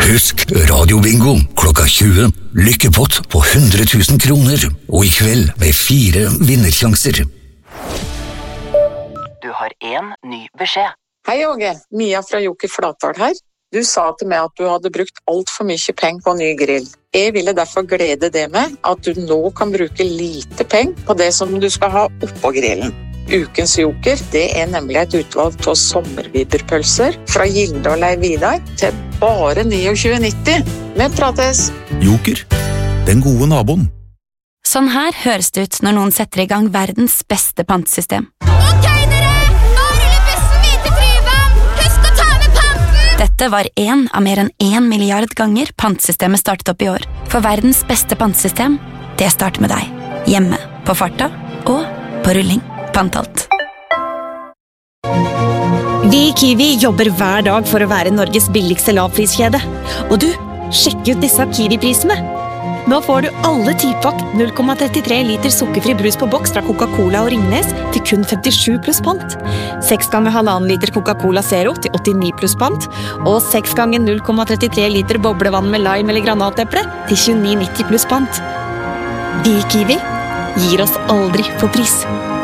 Husk radiobingo klokka 20. Lykkepott på 100 000 kroner. Og i kveld med 4 vinnersjanser. Du har en ny beskjed. Hei Åge, Mia fra Joker Flatdal her. Du sa til meg at du hadde brukt alt for mye penger på ny grill. Jeg ville derfor glede det med at du nå kan bruke lite penger på det som du skal ha oppå grillen. Ukens Joker, det nemlig et utvalg av sommerviderpølser fra Gilde og Leiv Vidar til bare 29,90. Vi prates! Joker, den gode naboen. Sånn her høres det ut når noen setter i gang verdens beste pantesystem. Dette var en av mer enn 1 milliard ganger pantesystemet startet opp i år. For verdens beste pantesystem, det starter med deg. Hjemme, på farta og på rulling. Pantalt. Vi i Kiwi jobber hver dag for å være Norges billigste lavpriskjede. Og du, sjekk ut disse Kiwi-prisene. Nå får du alle 10-pakk 0,33 liter sukkerfri brus på boks fra Coca-Cola og Ringnes til kun 57 pluss pant. 6 ganger 1,5 liter Coca-Cola Zero til 89 pluss pant. Og 6 ganger 0,33 liter boblevann med lime eller granateple til 29,90 pluss pant. Vi i Kiwi gir oss aldri for pris.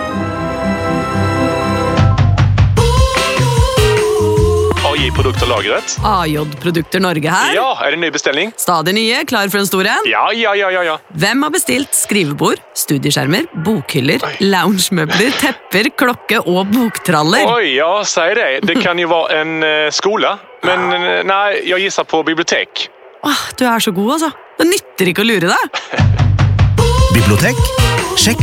AJ-produkter lagret. AJ-produkter Norge her. Ja, det en ny bestelling? Stadig nye, klar for en stor en? Ja. Hvem har bestilt skrivebord, studieskjermer, bokhyller, loungemøbler, tepper, klokke og boktraller? Oj, ja, säg det. Det kan ju vara en skola. Men nej, jag gissar på bibliotek. Du er så god, altså. Det nytter ikke å lure deg. Bibliotek? Sjekk